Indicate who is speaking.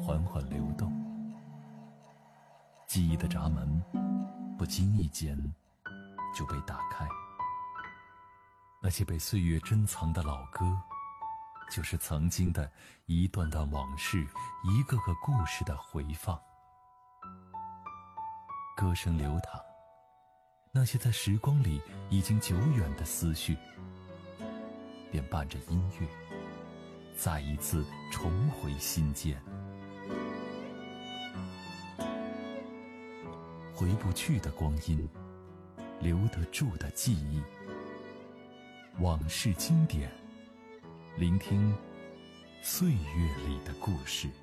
Speaker 1: 缓缓流动，记忆的闸门不经意间就被打开。那些被岁月珍藏的老歌，就是曾经的一段段往事，一个个故事的回放。歌声流淌，那些在时光里已经久远的思绪，便伴着音乐再一次重回心间。回不去的光阴，留得住的记忆，往事经典，聆听岁月里的故事。